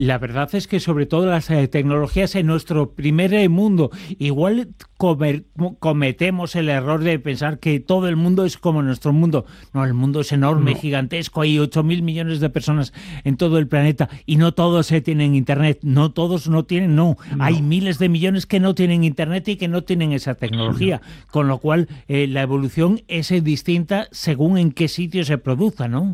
La verdad es que sobre todo las tecnologías en nuestro primer mundo, igual cometemos el error de pensar que todo el mundo es como nuestro mundo. No, el mundo es enorme, No, gigantesco, hay 8.000 millones de personas en todo el planeta y no todos tienen internet, no todos no tienen, no, hay no, miles de millones que no tienen internet y que no tienen esa sí, señor. tecnología, con lo cual la evolución es distinta según en qué sitio se produzca, ¿no?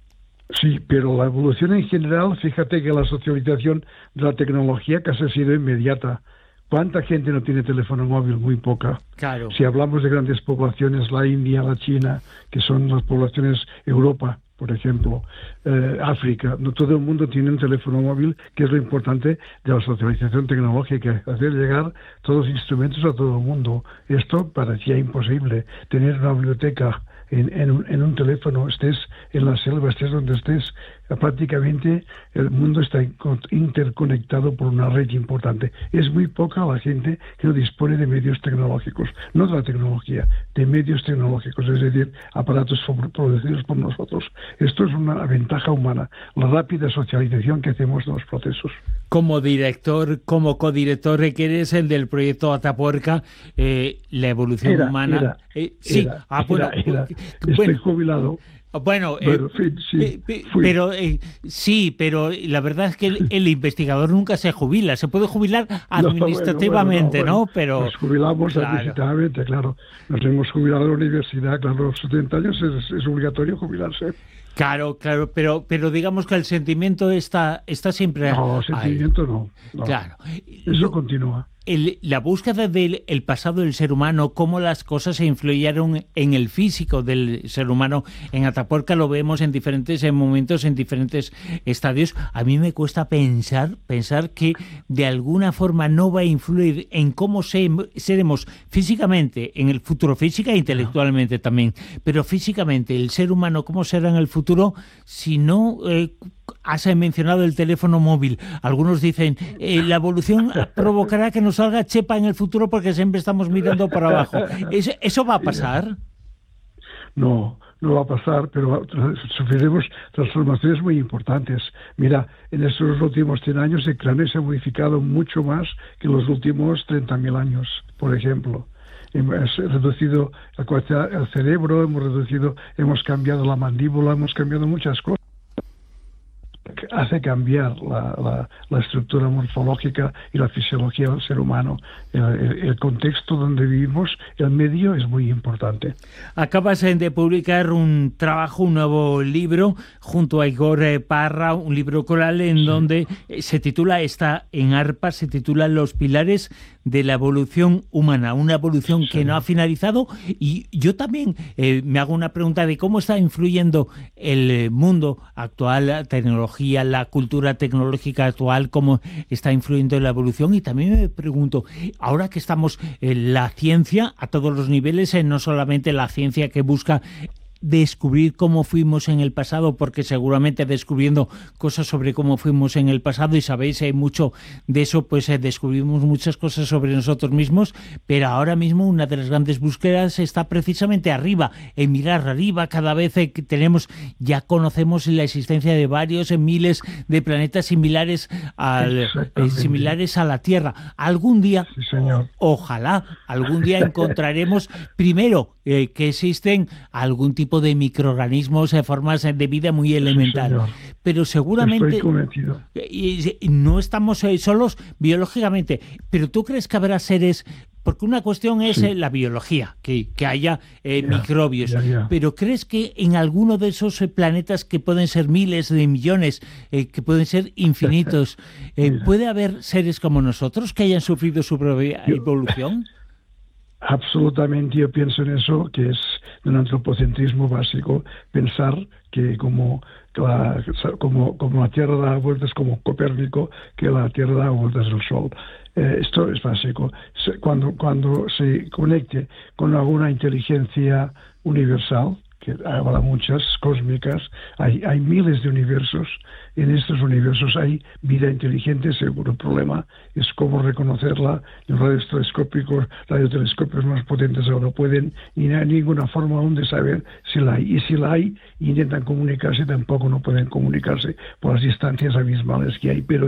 Sí, pero la evolución en general, fíjate que la socialización de la tecnología casi ha sido inmediata. ¿Cuánta gente no tiene teléfono móvil? Muy poca. Claro. Si hablamos de grandes poblaciones, la India, la China, que son las poblaciones, Europa, por ejemplo, África, no todo el mundo tiene un teléfono móvil, que es lo importante de la socialización tecnológica, hacer llegar todos los instrumentos a todo el mundo. Esto parecía imposible, tener una biblioteca en un teléfono, estés en la selva, estés donde estés, prácticamente el mundo está interconectado por una red importante. Es muy poca la gente que no dispone de medios tecnológicos, no de la tecnología, de medios tecnológicos, es decir, aparatos producidos por nosotros. Esto es una ventaja humana, la rápida socialización que hacemos de los procesos. Como director, como codirector que eres el del proyecto Atapuerca, la evolución humana. Sí, bueno, Estoy bueno, jubilado. bueno, Bueno, en fin, sí, fui. pero sí, pero la verdad es que el investigador nunca se jubila, se puede jubilar No, bueno, administrativamente, ¿no? Pero nos jubilamos claro. administrativamente, claro. Nos hemos jubilado de la universidad, claro, a los 70 años es obligatorio jubilarse. Claro, claro, pero digamos que el sentimiento está siempre No, ahí. sentimiento no, no. Claro. Eso continúa. La búsqueda del el pasado del ser humano, cómo las cosas se influyeron en el físico del ser humano, en Atapuerca lo vemos en diferentes momentos, en diferentes estadios. A mí me cuesta pensar que de alguna forma no va a influir en cómo seremos físicamente en el futuro, física e intelectualmente también, pero físicamente el ser humano, cómo será en el futuro si no... has mencionado el teléfono móvil. Algunos dicen, la evolución provocará que nos salga chepa en el futuro porque siempre estamos mirando para abajo. ¿Eso va a pasar? No, no va a pasar, pero sufriremos transformaciones muy importantes. Mira, en estos últimos 100 años el cráneo se ha modificado mucho más que en los últimos 30.000 años, por ejemplo. Hemos reducido la capacidad del cerebro, hemos cambiado la mandíbula, hemos cambiado muchas cosas. Hace cambiar la estructura morfológica y la fisiología del ser humano. El contexto donde vivimos, el medio es muy importante. Acabas de publicar un trabajo, un nuevo libro, junto a Igor Parra, un libro coral en donde se titula, está en ARPA, se titula Los pilares de la evolución humana, una evolución que no ha finalizado. Y yo también me hago una pregunta de cómo está influyendo el mundo actual, la tecnología, la cultura tecnológica actual, cómo está influyendo en la evolución. Y también me pregunto, ahora que estamos en la ciencia a todos los niveles, no solamente la ciencia que busca descubrir cómo fuimos en el pasado, porque seguramente descubriendo cosas sobre cómo fuimos en el pasado, y sabéis, hay mucho de eso, pues descubrimos muchas cosas sobre nosotros mismos, pero ahora mismo una de las grandes búsquedas está precisamente arriba, en mirar arriba. Cada vez que tenemos, ya conocemos la existencia de varios miles de planetas similares a la Tierra. Algún día, Sí, señor. ojalá, algún día encontraremos primero que existen algún tipo de microorganismos, formas de vida muy elemental. Señor. Pero seguramente Estoy convencido. No estamos solos biológicamente. Pero ¿tú crees que habrá seres? Porque una cuestión es la biología, que haya microbios. Pero ¿crees que en alguno de esos planetas, que pueden ser miles de millones, que pueden ser infinitos, puede haber seres como nosotros que hayan sufrido su propia evolución? Absolutamente, yo pienso en eso, que es de un antropocentrismo básico, pensar que como la Tierra da vueltas, como Copérnico, que la Tierra da vueltas al Sol. Esto es básico. Cuando se conecte con alguna inteligencia universal, que habrá muchas, cósmicas, hay miles de universos. En estos universos hay vida inteligente, seguro. El problema es cómo reconocerla. Los radiotelescopios más potentes ahora pueden, y no hay ninguna forma aún de saber si la hay. Y si la hay, intentan comunicarse, tampoco no pueden comunicarse por las distancias abismales que hay. Pero